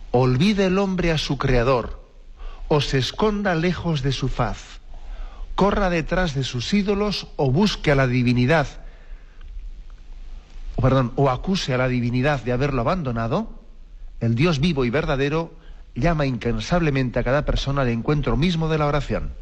olvide el hombre a su creador, o se esconda lejos de su faz, corra detrás de sus ídolos o busque a la divinidad, o acuse a la divinidad de haberlo abandonado, el Dios vivo y verdadero llama incansablemente a cada persona al encuentro mismo de la oración.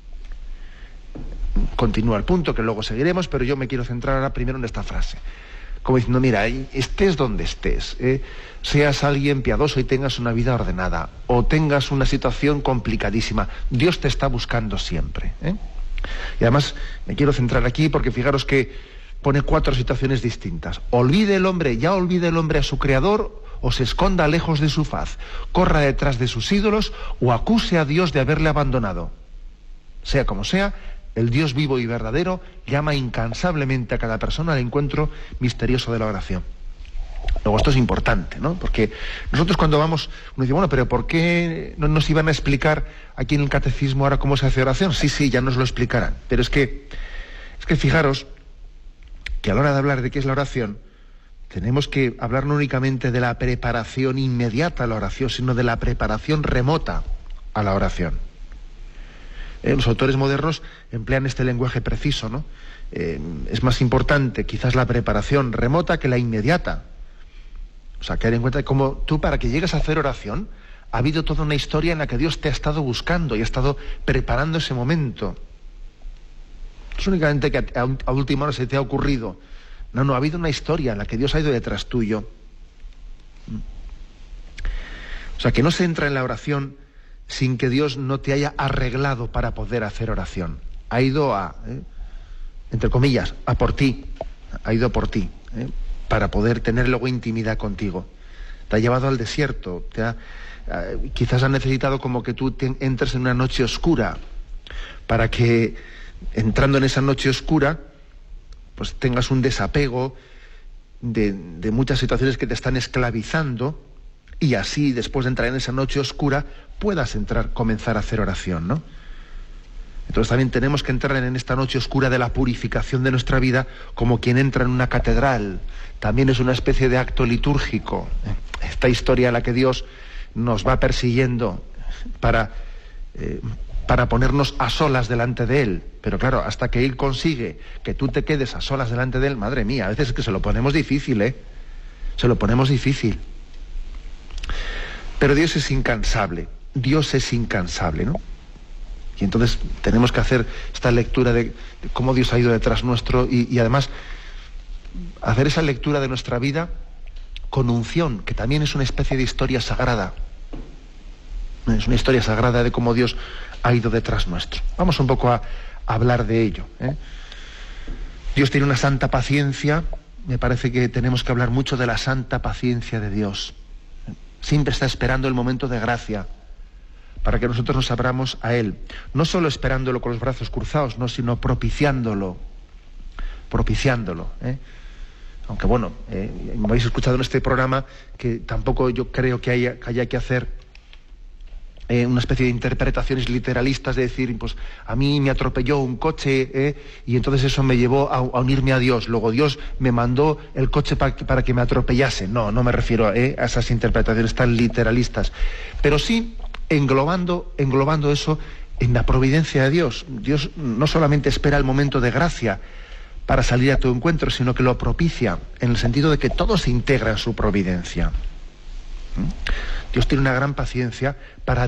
Continúa el punto, que luego seguiremos, pero yo me quiero centrar ahora primero en esta frase. Como diciendo, mira, estés donde estés, seas alguien piadoso y tengas una vida ordenada, o tengas una situación complicadísima, Dios te está buscando siempre. Y además me quiero centrar aquí porque fijaros que pone 4 situaciones distintas. Olvide el hombre a su creador, o se esconda lejos de su faz, corra detrás de sus ídolos, o acuse a Dios de haberle abandonado. Sea como sea, el Dios vivo y verdadero llama incansablemente a cada persona al encuentro misterioso de la oración. Luego esto es importante, ¿no? Porque nosotros cuando vamos, uno dice, bueno, pero ¿por qué no nos iban a explicar aquí en el catecismo ahora cómo se hace oración? Sí, ya nos lo explicarán. Pero es que fijaros que a la hora de hablar de qué es la oración, tenemos que hablar no únicamente de la preparación inmediata a la oración, sino de la preparación remota a la oración. Los autores modernos emplean este lenguaje preciso, ¿no? Es más importante quizás la preparación remota que la inmediata. O sea, que ten en cuenta cómo tú, para que llegues a hacer oración, ha habido toda una historia en la que Dios te ha estado buscando y ha estado preparando ese momento. No es únicamente que a última hora se te ha ocurrido. No, ha habido una historia en la que Dios ha ido detrás tuyo. O sea, que no se entra en la oración sin que Dios no te haya arreglado para poder hacer oración. Ha ido entre comillas, a por ti. Ha ido por ti, para poder tener luego intimidad contigo. Te ha llevado al desierto. Quizás ha necesitado como que tú entres en una noche oscura, para que, entrando en esa noche oscura, pues tengas un desapego de muchas situaciones que te están esclavizando, y así, después de entrar en esa noche oscura, puedas comenzar a hacer oración, ¿no? Entonces también tenemos que entrar en esta noche oscura de la purificación de nuestra vida como quien entra en una catedral. También es una especie de acto litúrgico. Esta historia en la que Dios nos va persiguiendo para ponernos a solas delante de Él. Pero claro, hasta que Él consigue que tú te quedes a solas delante de Él, madre mía, a veces es que se lo ponemos difícil, Se lo ponemos difícil. Pero Dios es incansable, ¿no? Y entonces tenemos que hacer esta lectura de cómo Dios ha ido detrás nuestro y además hacer esa lectura de nuestra vida con unción, que también es una especie de historia sagrada. Es una historia sagrada de cómo Dios ha ido detrás nuestro. Vamos un poco a hablar de ello. Dios tiene una santa paciencia. Me parece que tenemos que hablar mucho de la santa paciencia de Dios. Siempre está esperando el momento de gracia para que nosotros nos abramos a Él. No solo esperándolo con los brazos cruzados, no, sino propiciándolo. Aunque bueno, me habéis escuchado en este programa que tampoco yo creo que haya que hacer una especie de interpretaciones literalistas, de decir, pues a mí me atropelló un coche y entonces eso me llevó a unirme a Dios, luego Dios me mandó el coche para que me atropellase. No me refiero a esas interpretaciones tan literalistas, pero sí englobando eso en la providencia de Dios. Dios no solamente espera el momento de gracia para salir a tu encuentro, sino que lo propicia, en el sentido de que todo se integra en su providencia. Dios tiene una gran paciencia para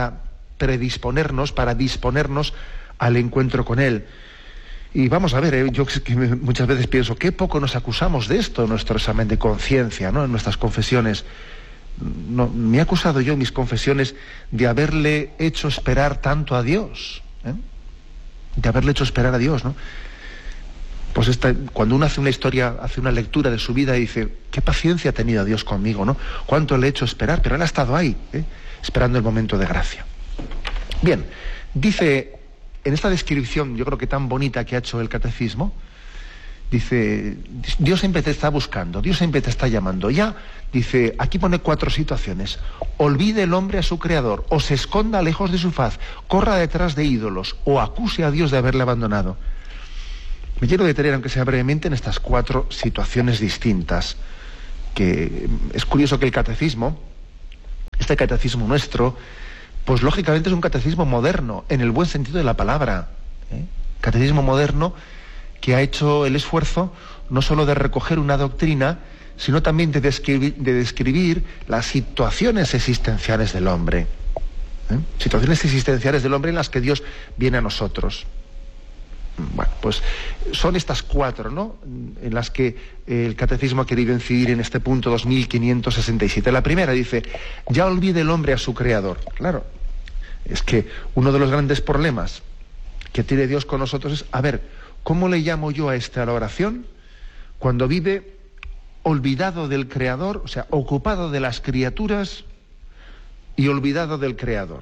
disponernos al encuentro con Él. Y vamos a ver, yo que muchas veces pienso, qué poco nos acusamos de esto en nuestro examen de conciencia, ¿no? En nuestras confesiones. No, me he acusado yo en mis confesiones de haberle hecho esperar tanto a Dios, de haberle hecho esperar a Dios, ¿no? Pues cuando uno hace una historia, hace una lectura de su vida y dice, qué paciencia ha tenido Dios conmigo, ¿no? Cuánto le he hecho esperar, pero Él ha estado ahí, esperando el momento de gracia. Bien, dice, en esta descripción, yo creo que tan bonita que ha hecho el catecismo, dice, Dios siempre te está buscando, Dios siempre te está llamando. Ya, dice, aquí pone 4 situaciones. Olvide el hombre a su creador, o se esconda lejos de su faz, corra detrás de ídolos, o acuse a Dios de haberle abandonado. Me quiero detener, aunque sea brevemente, en estas 4 situaciones distintas, que es curioso que el catecismo este catecismo nuestro, pues lógicamente es un catecismo moderno, en el buen sentido de la palabra. Catecismo moderno que ha hecho el esfuerzo no solo de recoger una doctrina, sino también de describir las situaciones existenciales del hombre. Situaciones existenciales del hombre en las que Dios viene a nosotros. Bueno, pues son estas 4, ¿no?, en las que el catecismo ha querido incidir en este punto 2567. La primera dice: ya olvide el hombre a su creador. Claro, es que uno de los grandes problemas que tiene Dios con nosotros es, a ver, ¿cómo le llamo yo a la oración cuando vive olvidado del creador, o sea, ocupado de las criaturas y olvidado del creador?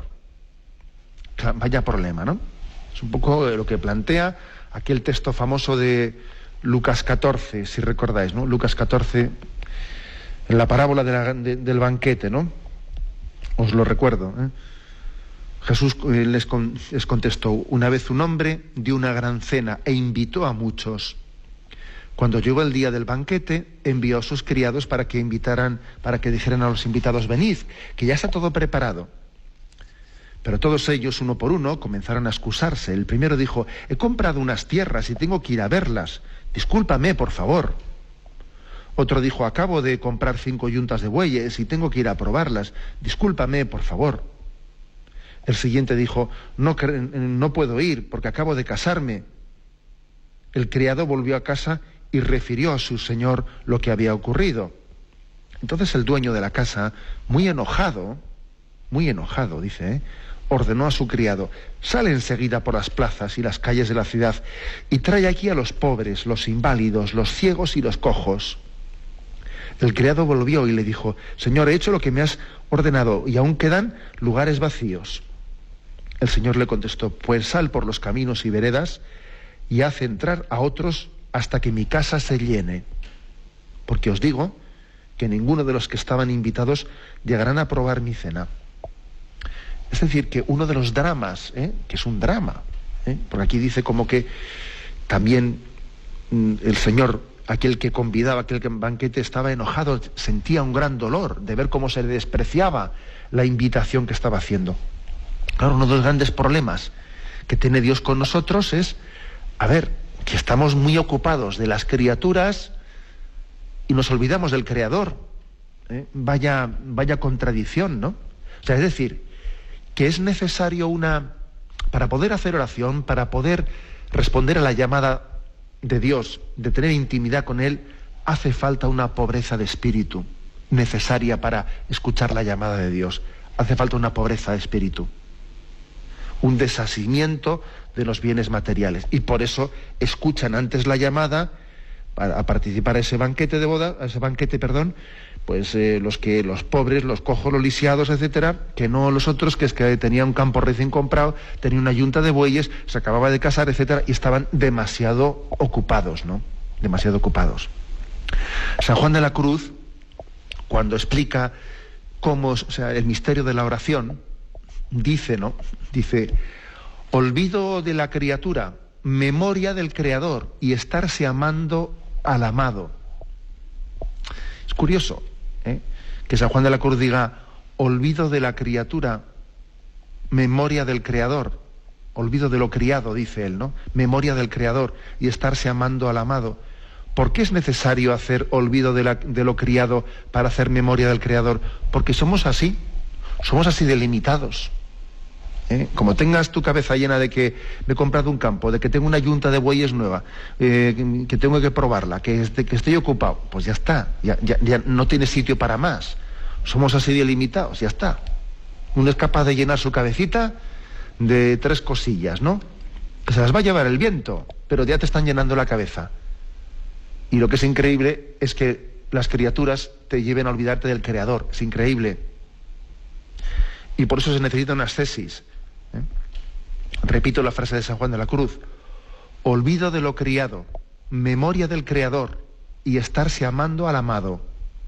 Vaya problema, ¿no? Es un poco lo que plantea aquel texto famoso de Lucas 14, si recordáis, ¿no? Lucas 14, en la parábola del banquete, ¿no? Os lo recuerdo, ¿eh? Jesús les contestó: una vez un hombre dio una gran cena e invitó a muchos. Cuando llegó el día del banquete, envió a sus criados para que dijeran a los invitados: venid, que ya está todo preparado. Pero todos ellos, uno por uno, comenzaron a excusarse. El primero dijo: he comprado unas tierras y tengo que ir a verlas. Discúlpame, por favor. Otro dijo: acabo de comprar 5 yuntas de bueyes y tengo que ir a probarlas. Discúlpame, por favor. El siguiente dijo: no puedo ir porque acabo de casarme. El criado volvió a casa y refirió a su señor lo que había ocurrido. Entonces el dueño de la casa, muy enojado, dice, ordenó a su criado: sale enseguida por las plazas y las calles de la ciudad y trae aquí a los pobres, los inválidos, los ciegos y los cojos. El criado volvió y le dijo: Señor, he hecho lo que me has ordenado y aún quedan lugares vacíos. El Señor le contestó: pues sal por los caminos y veredas y haz entrar a otros hasta que mi casa se llene. Porque os digo que ninguno de los que estaban invitados llegarán a probar mi cena. Es decir, que uno de los dramas, que es un drama, porque aquí dice como que también el Señor, aquel que convidaba, aquel que en banquete, estaba enojado, sentía un gran dolor de ver cómo se le despreciaba la invitación que estaba haciendo. Claro, uno de los grandes problemas que tiene Dios con nosotros es, a ver, que estamos muy ocupados de las criaturas y nos olvidamos del Creador. Vaya contradicción, ¿no? O sea, es decir, que es necesario para poder hacer oración, para poder responder a la llamada de Dios, de tener intimidad con Él, hace falta una pobreza de espíritu necesaria para escuchar la llamada de Dios. Hace falta una pobreza de espíritu, un desasimiento de los bienes materiales. Y por eso escuchan antes la llamada a participar a ese banquete pues los pobres, los cojos, los lisiados, etcétera, que no los otros, que es que tenían un campo recién comprado, tenían una yunta de bueyes, se acababa de casar, etcétera, y estaban demasiado ocupados, ¿no? Demasiado ocupados. San Juan de la Cruz, cuando explica cómo, o sea, el misterio de la oración, dice, ¿no? Dice: olvido de la criatura, memoria del Creador y estarse amando al amado. Es curioso, que San Juan de la Cruz diga: olvido de la criatura, memoria del Creador. Olvido de lo criado, dice él, ¿no? Memoria del Creador y estarse amando al amado. ¿Por qué es necesario hacer olvido de lo criado para hacer memoria del Creador? Porque somos así delimitados. Como tengas tu cabeza llena de que me he comprado un campo, de que tengo una yunta de bueyes nueva, que tengo que probarla, que estoy ocupado, pues ya está, ya no tiene sitio para más. Somos así delimitados, ya está. Uno es capaz de llenar su cabecita de 3 cosillas, ¿no? Que se las va a llevar el viento, pero ya te están llenando la cabeza. Y lo que es increíble es que las criaturas te lleven a olvidarte del Creador. Es increíble. Y por eso se necesita una ascesis. Repito la frase de San Juan de la Cruz: olvido de lo criado, memoria del Creador y estarse amando al amado.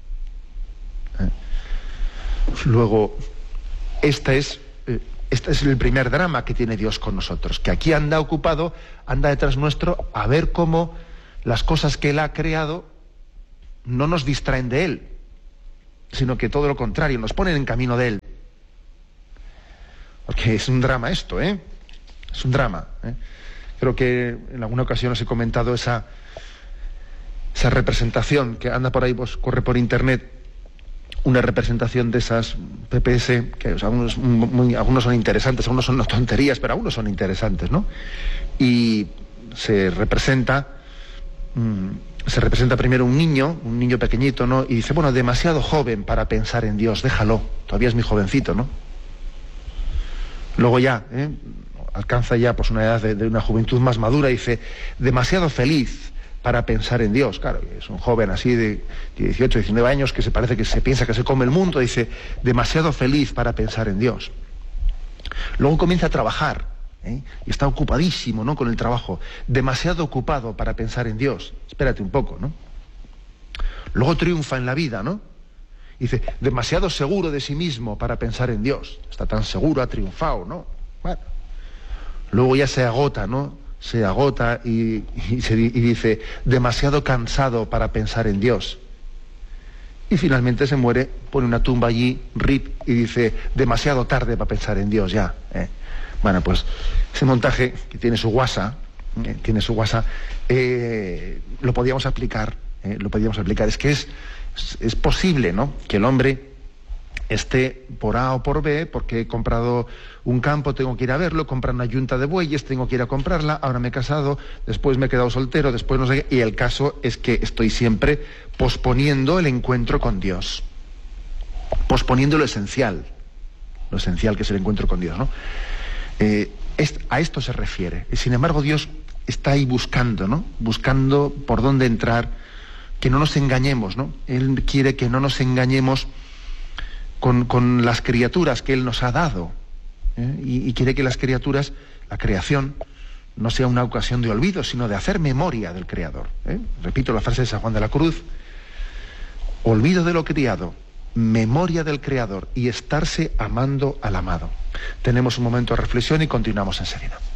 Luego, este es el primer drama que tiene Dios con nosotros, que aquí anda ocupado, anda detrás nuestro, a ver cómo las cosas que Él ha creado no nos distraen de Él, sino que todo lo contrario, nos ponen en camino de Él. que es un drama esto, ¿eh? Es un drama, ¿eh? Creo que en alguna ocasión os he comentado esa representación que anda por ahí, pues corre por internet, una representación de esas PPS, que algunos son interesantes, algunos son tonterías, pero algunos son interesantes, ¿no? Y se representa primero un niño pequeñito, ¿no? Y dice, bueno, demasiado joven para pensar en Dios, déjalo, todavía es muy jovencito, ¿no? Luego ya, alcanza ya pues una edad de una juventud más madura y dice, demasiado feliz para pensar en Dios. Claro, es un joven así de 18, 19 años que parece que se piensa que se come el mundo, dice, demasiado feliz para pensar en Dios. Luego comienza a trabajar, y está ocupadísimo, ¿no?, con el trabajo, demasiado ocupado para pensar en Dios. Espérate un poco, ¿no? Luego triunfa en la vida, ¿no? Dice, demasiado seguro de sí mismo para pensar en Dios. Está tan seguro, ha triunfado, ¿no? Bueno. Luego ya se agota, ¿no? Se agota y dice, demasiado cansado para pensar en Dios. Y finalmente se muere, pone una tumba allí, rip, y dice, demasiado tarde para pensar en Dios ya. Bueno, pues ese montaje que tiene su guasa, lo podíamos aplicar. Es que es posible, ¿no?, que el hombre esté por A o por B, porque he comprado un campo, tengo que ir a verlo, comprar una yunta de bueyes, tengo que ir a comprarla, ahora me he casado, después me he quedado soltero, después no sé qué, y el caso es que estoy siempre posponiendo el encuentro con Dios, posponiendo lo esencial que es el encuentro con Dios, ¿no? A esto se refiere. Sin embargo, Dios está ahí buscando, ¿no?, buscando por dónde entrar, que no nos engañemos, ¿no? Él quiere que no nos engañemos con las criaturas que Él nos ha dado, y quiere que las criaturas, la creación, no sea una ocasión de olvido, sino de hacer memoria del Creador. Repito la frase de San Juan de la Cruz: olvido de lo criado, memoria del Creador y estarse amando al amado. Tenemos un momento de reflexión y continuamos enseguida.